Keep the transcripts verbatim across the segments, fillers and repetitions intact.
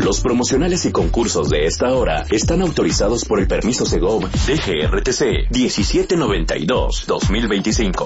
Los promocionales y concursos de esta hora están autorizados por el permiso Segov D G R T C diecisiete noventa y dos dos mil veinticinco.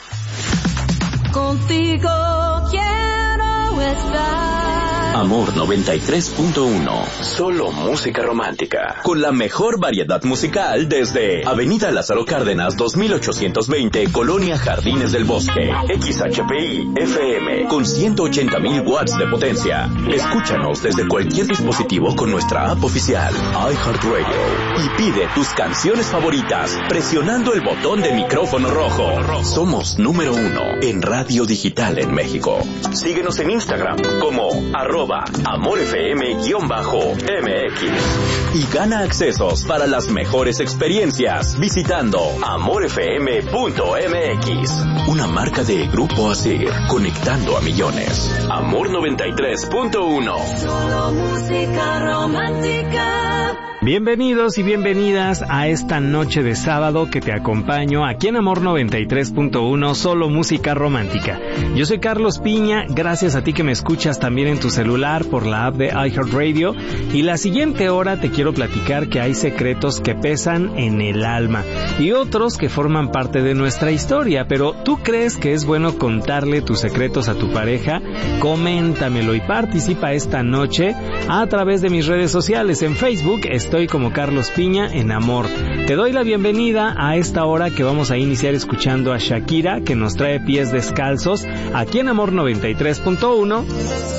Contigo quiero estar. Amor noventa y tres punto uno. Solo música romántica. Con la mejor variedad musical desde Avenida Lázaro Cárdenas dos mil ochocientos veinte, Colonia Jardines del Bosque. X H P I F M con ciento ochenta mil watts de potencia. Escúchanos desde cualquier dispositivo con nuestra app oficial iHeartRadio y pide tus canciones favoritas presionando el botón de micrófono rojo. Somos número uno en radio digital en México. Síguenos en Instagram como arroba amorfm-mx y gana accesos para las mejores experiencias visitando amorfm punto m x. Una marca de Grupo Asir, conectando a millones. Amor noventa y tres punto uno. Solo música romántica. Bienvenidos y bienvenidas a esta noche de sábado que te acompaño aquí en Amor noventa y tres punto uno, solo música romántica. Yo soy Carlos Piña, gracias a ti que me escuchas también en tu celular por la app de iHeartRadio, y la siguiente hora te quiero platicar que hay secretos que pesan en el alma y otros que forman parte de nuestra historia, pero ¿tú crees que es bueno contarle tus secretos a tu pareja? Coméntamelo y participa esta noche a través de mis redes sociales. En Facebook estoy como Carlos Piña en Amor. Te doy la bienvenida a esta hora que vamos a iniciar escuchando a Shakira, que nos trae Pies Descalzos aquí en Amor noventa y tres punto uno.